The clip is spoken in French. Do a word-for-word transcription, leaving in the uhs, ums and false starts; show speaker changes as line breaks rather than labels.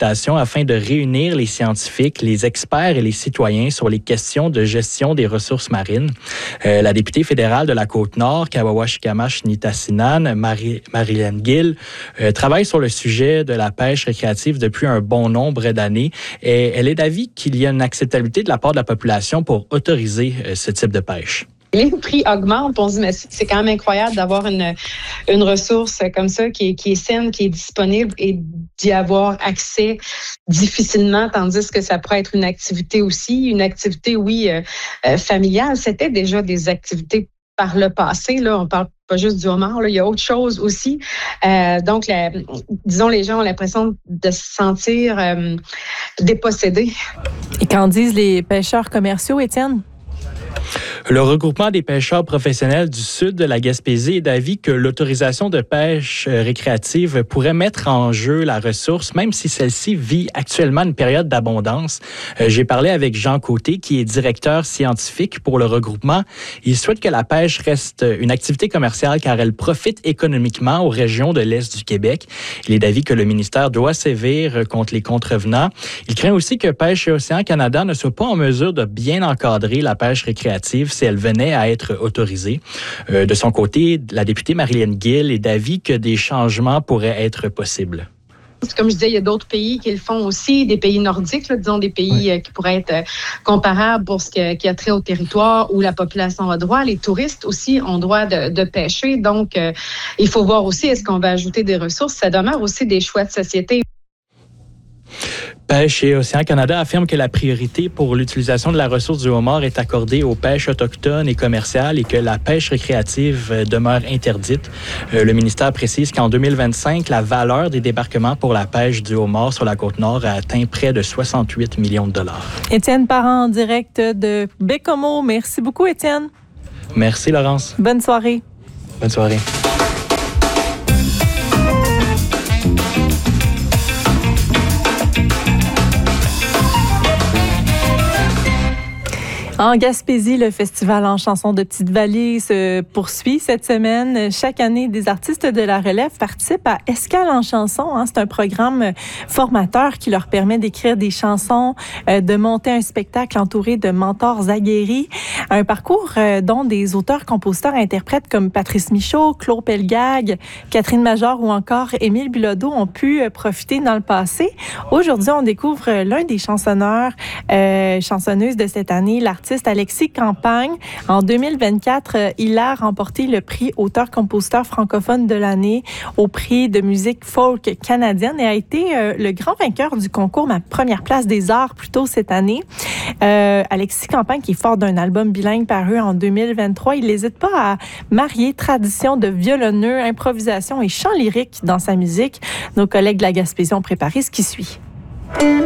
consultation afin de réunir les scientifiques, les experts et les citoyens sur les questions de gestion des ressources marines. Euh, la députée fédérale de la Côte-Nord, Kawawachikamach-Nitassinan, Marie, Marilyn Gill, euh, travaille sur le sujet de la pêche récréative depuis un bon nombre d'années et elle est d'avis qu'il y a une acceptabilité de la part de la population pour autoriser euh, ce type de pêche.
Les prix augmentent, on se dit, mais c'est quand même incroyable d'avoir une, une ressource comme ça qui est, qui est saine, qui est disponible et d'y avoir accès difficilement, tandis que ça pourrait être une activité aussi, une activité, oui, euh, euh, familiale. C'était déjà des activités par le passé, là, on parle pas juste du homard, là, il y a autre chose aussi. Euh, donc, la, disons, les gens ont l'impression de se sentir euh, dépossédés.
Et qu'en disent les pêcheurs commerciaux, Étienne?
Le regroupement des pêcheurs professionnels du sud de la Gaspésie est d'avis que l'autorisation de pêche récréative pourrait mettre en jeu la ressource, même si celle-ci vit actuellement une période d'abondance. Euh, j'ai parlé avec Jean Côté, qui est directeur scientifique pour le regroupement. Il souhaite que la pêche reste une activité commerciale car elle profite économiquement aux régions de l'Est du Québec. Il est d'avis que le ministère doit sévir contre les contrevenants. Il craint aussi que Pêche et Océan Canada ne soit pas en mesure de bien encadrer la pêche récréative si elle venait à être autorisée. Euh, de son côté, la députée Marilyn Gill est d'avis que des changements pourraient être possibles.
Comme je disais, il y a d'autres pays qui le font aussi, des pays nordiques, là, disons des pays oui. qui pourraient être comparables pour ce qui a trait au territoire où la population a droit. Les touristes aussi ont droit de, de pêcher. Donc, euh, il faut voir aussi, est-ce qu'on va ajouter des ressources? Ça demeure aussi des choix de société.
Pêche et Océan Canada affirme que la priorité pour l'utilisation de la ressource du homard est accordée aux pêches autochtones et commerciales et que la pêche récréative demeure interdite. Euh, le ministère précise qu'en deux mille vingt-cinq, la valeur des débarquements pour la pêche du homard sur la Côte-Nord a atteint près de soixante-huit millions de dollars.
Étienne Parent, en direct de Baie-Comeau. Merci beaucoup, Étienne.
Merci, Laurence.
Bonne soirée.
Bonne soirée.
En Gaspésie, le festival en chansons de Petite-Vallée se poursuit cette semaine. Chaque année, des artistes de la relève participent à Escale en chansons. Hein. C'est un programme formateur qui leur permet d'écrire des chansons, euh, de monter un spectacle entouré de mentors aguerris. Un parcours euh, dont des auteurs, compositeurs, interprètes comme Patrice Michaud, Claude Pelgag, Catherine Major ou encore Émile Bilodeau ont pu euh, profiter dans le passé. Aujourd'hui, on découvre l'un des chansonneurs, euh, chansonneuses de cette année, l'artiste Alexis Campagne. En deux mille vingt-quatre, il a remporté le prix auteur-compositeur francophone de l'année au prix de musique folk canadienne et a été euh, le grand vainqueur du concours Ma première place des arts plus tôt cette année. Euh, Alexis Campagne, qui est fort d'un album bilingue paru en deux mille vingt-trois, il n'hésite pas à marier tradition de violonneux, improvisation et chant lyrique dans sa musique. Nos collègues de la Gaspésie ont préparé ce qui suit.